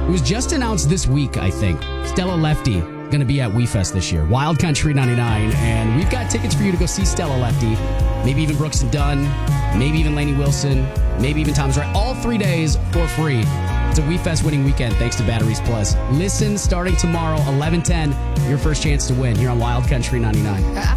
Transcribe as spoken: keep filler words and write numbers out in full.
It was just announced this week, I think. Stella Lefty going to be at WeFest this year. Wild Country ninety-nine. And we've got tickets for you to go see Stella Lefty. Maybe even Brooks and Dunn. Maybe even Lainey Wilson. Maybe even Thomas Rhett. All three days for free. It's a WeFest winning weekend thanks to Batteries Plus. Listen starting tomorrow, eleven ten. Your first chance to win here on Wild Country ninety-nine.